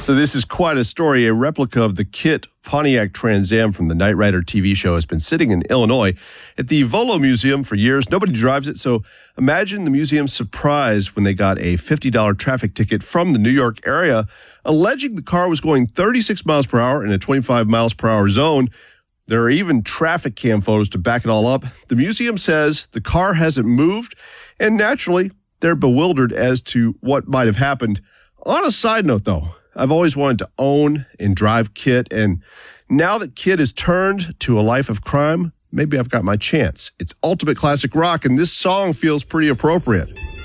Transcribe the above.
So this is quite a story. A replica of the KITT Pontiac Trans Am from the Knight Rider TV show has been sitting in Illinois at the Volo Museum for years. Nobody drives it, so imagine the museum's surprise when they got a $50 traffic ticket from the New York area, alleging the car was going 36 miles per hour in a 25 miles per hour zone. There are even traffic cam photos to back it all up. The museum says the car hasn't moved, and naturally, they're bewildered as to what might have happened. On a side note, though, I've always wanted to own and drive KITT, and now that KITT has turned to a life of crime, maybe I've got my chance. It's ultimate classic rock, and this song feels pretty appropriate.